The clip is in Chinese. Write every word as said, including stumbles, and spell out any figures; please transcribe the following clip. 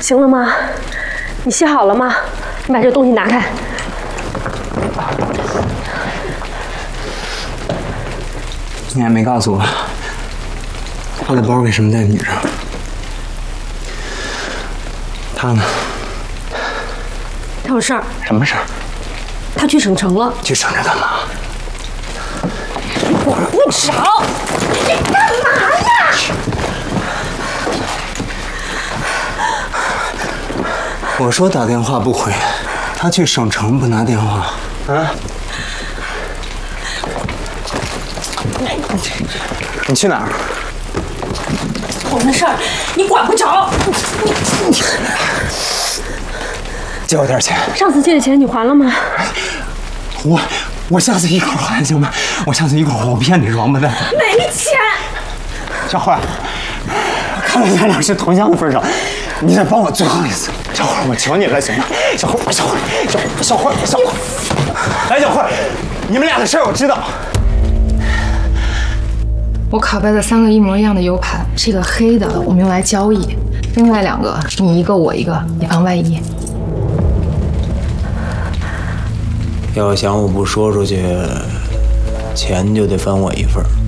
行了吗？你洗好了吗？你把这个东西拿开。 你还没告诉我，他的包为什么在你这儿？他呢？ 他有事儿。 什么事儿？ 他去省城了。 去省城干嘛？ 我不找，你干嘛呀？ 我说打电话不回，他去省城不拿电话，啊？你去哪儿？ 我们的事儿你管不着。 借我点钱。 上次借的钱你还了吗？ 我我下次一口还行吗？我下次一口还，我骗你是王八蛋。 没钱。 小慧，看在咱俩是同乡的份上，你再帮我最后一次。小慧，我求你了，行吗？小慧，小慧，小慧，小慧，小慧，来，小慧，你们俩的事儿我知道。 我拷贝了三个一模一样的 U 盘，这个黑的我们用来交易，另外两个你一个我一个，以防万一。 要想我不说出去，钱就得分我一份。